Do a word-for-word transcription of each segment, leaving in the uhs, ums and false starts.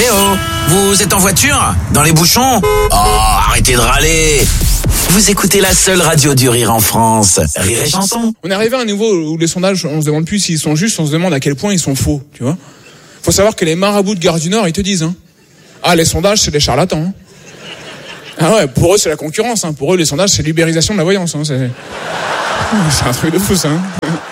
Eh oh, vous êtes en voiture? Dans les bouchons? Oh, arrêtez de râler. Vous écoutez la seule radio du rire en France. Rire et Chanson. On est arrivé à un niveau où les sondages, on se demande plus s'ils sont justes, on se demande à quel point ils sont faux, tu vois. Faut savoir que les marabouts de Gare du Nord, ils te disent, hein. Ah, les sondages, c'est des charlatans, hein. Ah ouais, pour eux, c'est la concurrence, hein. Pour eux, les sondages, c'est l'ubérisation de la voyance, hein. C'est, c'est un truc de fou, ça, hein.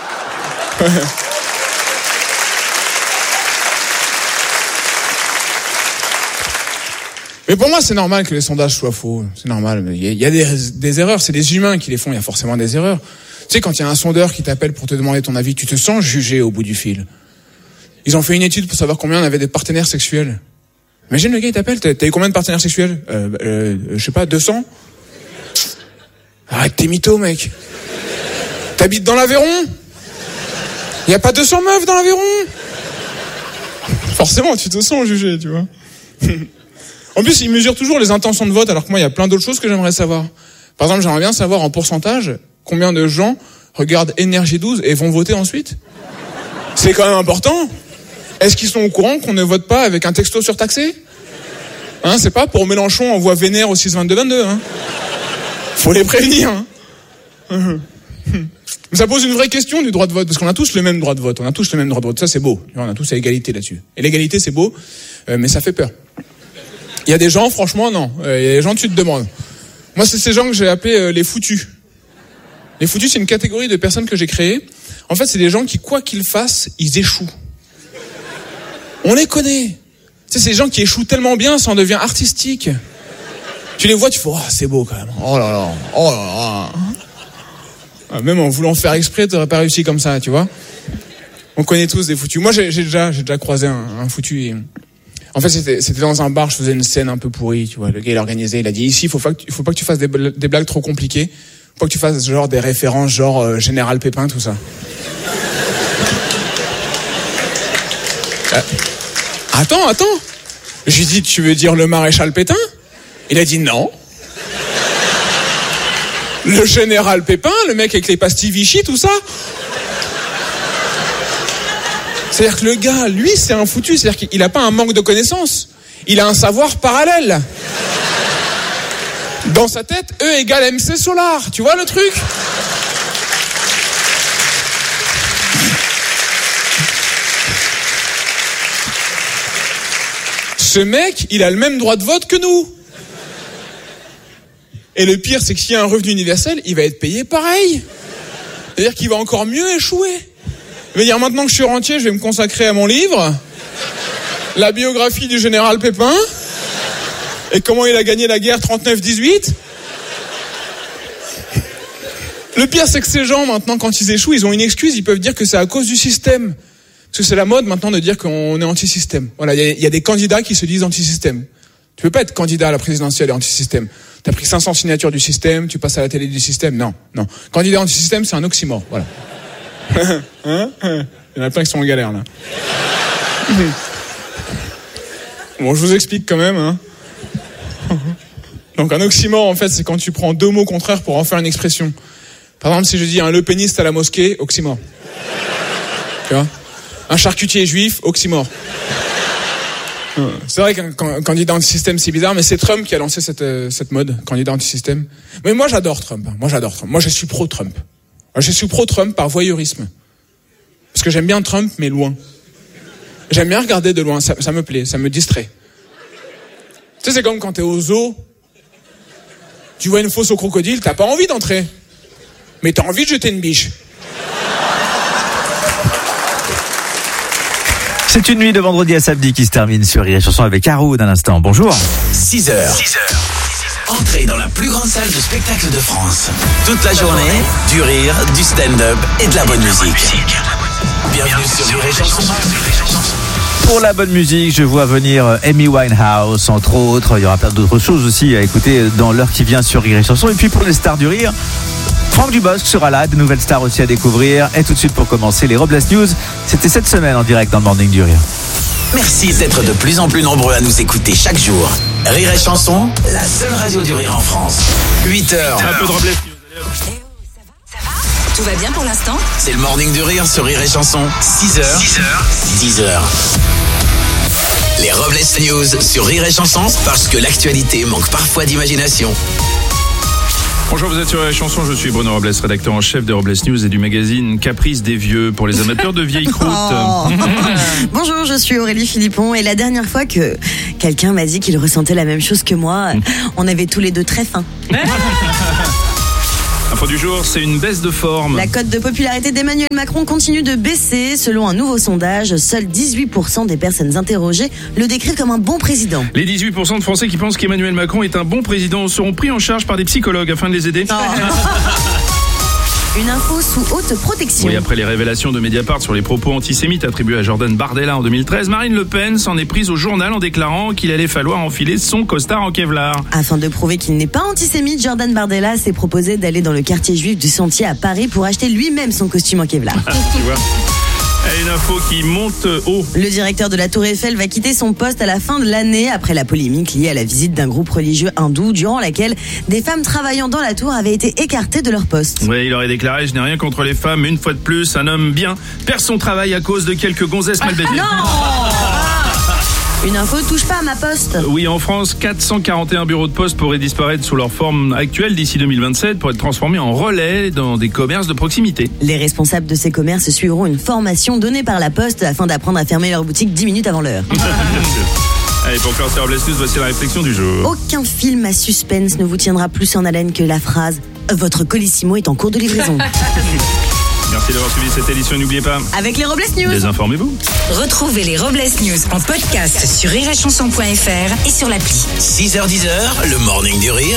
Mais pour moi, c'est normal que les sondages soient faux. C'est normal. Il y a, il y a des, des erreurs. C'est des humains qui les font. Il y a forcément des erreurs. Tu sais, quand il y a un sondeur qui t'appelle pour te demander ton avis, tu te sens jugé au bout du fil. Ils ont fait une étude pour savoir combien on avait de partenaires sexuels. Imagine le gars, il t'appelle. T'as, t'as eu combien de partenaires sexuels? euh, euh, Je sais pas, deux cents? Arrête tes mythos, mec. T'habites dans l'Aveyron? Il y a pas deux cents meufs dans l'Aveyron? Forcément, tu te sens jugé, tu vois. En plus, ils mesurent toujours les intentions de vote, alors que moi, il y a plein d'autres choses que j'aimerais savoir. Par exemple, j'aimerais bien savoir en pourcentage combien de gens regardent Énergie douze et vont voter ensuite. C'est quand même important. Est-ce qu'ils sont au courant qu'on ne vote pas avec un texto surtaxé? Hein, c'est pas pour Mélenchon envoie vénère au six vingt-deux vingt-deux, hein. Faut les prévenir, hein. Mais ça pose une vraie question du droit de vote, parce qu'on a tous le même droit de vote. On a tous le même droit de vote. Ça, c'est beau. On a tous à égalité là-dessus. Et l'égalité, c'est beau, euh, mais ça fait peur. Il y a des gens, franchement, non. Il euh, y a des gens, tu te demandes. Moi, c'est ces gens que j'ai appelés euh, les foutus. Les foutus, c'est une catégorie de personnes que j'ai créée. En fait, c'est des gens qui, quoi qu'ils fassent, ils échouent. On les connaît. Tu sais, c'est des gens qui échouent tellement bien, ça en devient artistique. Tu les vois, tu fais, oh, c'est beau quand même. Oh là là, oh là là. Ah, même en voulant faire exprès, t'aurais pas réussi comme ça, tu vois. On connaît tous des foutus. Moi, j'ai, j'ai déjà, j'ai déjà croisé un, un foutu. Et... En fait, c'était, c'était dans un bar, je faisais une scène un peu pourrie, tu vois. Le gars, il organisait, il a dit, ici, il faut pas que tu, faut pas que tu fasses des, des blagues trop compliquées. Faut pas que tu fasses genre des références, genre euh, Général Pépin, tout ça. euh, attends, attends. J'ai dit, tu veux dire le maréchal Pétain? Il a dit non. Le Général Pépin, le mec avec les pastilles Vichy, tout ça. C'est-à-dire que le gars, lui, c'est un foutu. C'est-à-dire qu'il n'a pas un manque de connaissances. Il a un savoir parallèle. Dans sa tête, E égale M C Solar. Tu vois le truc? Ce mec, il a le même droit de vote que nous. Et le pire, c'est que s'il y a un revenu universel, il va être payé pareil. C'est-à-dire qu'il va encore mieux échouer. Il va dire, maintenant que je suis rentier, je vais me consacrer à mon livre, la biographie du général Pépin, et comment il a gagné la guerre trente-neuf dix-huit. Le pire, c'est que ces gens, maintenant, quand ils échouent, ils ont une excuse, ils peuvent dire que c'est à cause du système. Parce que c'est la mode, maintenant, de dire qu'on est anti-système. Voilà, il y, y a des candidats qui se disent anti-système. Tu peux pas être candidat à la présidentielle et anti-système. T'as pris cinq cents signatures du système, tu passes à la télé du système. Non, non. Candidat anti-système, c'est un oxymore, voilà. Hein? Il y en a plein qui sont en galère, là. Bon, je vous explique quand même, hein. Donc, un oxymore, en fait, c'est quand tu prends deux mots contraires pour en faire une expression. Par exemple, si je dis un lepéniste à la mosquée, oxymore. Tu vois? Un charcutier juif, oxymore. C'est vrai qu'un candidat anti-système, c'est bizarre, mais c'est Trump qui a lancé cette, euh, cette mode, candidat anti-système. Mais moi, j'adore Trump. Moi, j'adore Trump. Moi, je suis pro-Trump. Je suis pro-Trump par voyeurisme. Parce que j'aime bien Trump, mais loin. J'aime bien regarder de loin, ça, ça me plaît, ça me distrait. Tu sais, c'est comme quand t'es au zoo, tu vois une fosse au crocodile, t'as pas envie d'entrer. Mais t'as envie de jeter une biche. C'est une nuit de vendredi à samedi qui se termine sur Rire et Chanson avec Haroun à l'instant. Bonjour. six heures. six heures. Entrez dans la plus grande salle de spectacle de France. Toute la journée, du rire, du stand-up et de la bonne musique. Bienvenue sur Rire et Chanson. Pour la bonne musique, je vois venir Amy Winehouse, entre autres. Il y aura plein d'autres choses aussi à écouter dans l'heure qui vient sur Rire et Chanson. Et puis pour les stars du rire, Franck Dubosc sera là, de nouvelles stars aussi à découvrir. Et tout de suite pour commencer, les Robles News. C'était cette semaine en direct dans le Morning du Rire. Merci d'être de plus en plus nombreux à nous écouter chaque jour. Rire et Chanson, la seule radio du rire en France. huit heures. Un peu de Robles News. Ça va ? Tout va bien pour l'instant ? C'est le Morning du Rire sur Rire et Chanson. six heures. six heures. dix heures. Les Robles News sur Rire et Chanson, parce que l'actualité manque parfois d'imagination. Bonjour, vous êtes sur la chanson, je suis Bruno Robles, rédacteur en chef des Robles News et du magazine Caprice des Vieux pour les amateurs de vieilles croûtes. Oh. Bonjour, je suis Aurélie Philippon et la dernière fois que quelqu'un m'a dit qu'il ressentait la même chose que moi, on avait tous les deux très faim. Info du jour, c'est une baisse de forme. La cote de popularité d'Emmanuel Macron continue de baisser. Selon un nouveau sondage, seuls dix-huit pour cent des personnes interrogées le décrivent comme un bon président. Les dix-huit pour cent de Français qui pensent qu'Emmanuel Macron est un bon président seront pris en charge par des psychologues afin de les aider. Oh. Une info sous haute protection. Oui, après les révélations de Mediapart sur les propos antisémites attribués à Jordan Bardella en deux mille treize, Marine Le Pen s'en est prise au journal en déclarant qu'il allait falloir enfiler son costard en Kevlar. Afin de prouver qu'il n'est pas antisémite, Jordan Bardella s'est proposé d'aller dans le quartier juif du Sentier à Paris pour acheter lui-même son costume en Kevlar. Tu vois ? Une info qui monte haut. Le directeur de la Tour Eiffel va quitter son poste à la fin de l'année après la polémique liée à la visite d'un groupe religieux hindou durant laquelle des femmes travaillant dans la tour avaient été écartées de leur poste. Oui, il aurait déclaré « Je n'ai rien contre les femmes, mais une fois de plus, un homme bien perd son travail à cause de quelques gonzesses mal baisées. » Non. Une info touche pas à ma poste. Oui, en France, quatre cent quarante et un bureaux de poste pourraient disparaître sous leur forme actuelle d'ici deux mille vingt-sept pour être transformés en relais dans des commerces de proximité. Les responsables de ces commerces suivront une formation donnée par la Poste afin d'apprendre à fermer leur boutique dix minutes avant l'heure. Allez, pour clore ces Robles News, voici la réflexion du jour. Aucun film à suspense ne vous tiendra plus en haleine que la phrase « Votre Colissimo est en cours de livraison ». Merci d'avoir suivi cette édition et n'oubliez pas, avec les Robles News, désinformez-vous. Retrouvez les Robles News en podcast sur rire et chanson point f r et sur l'appli. six heures dix, le morning du rire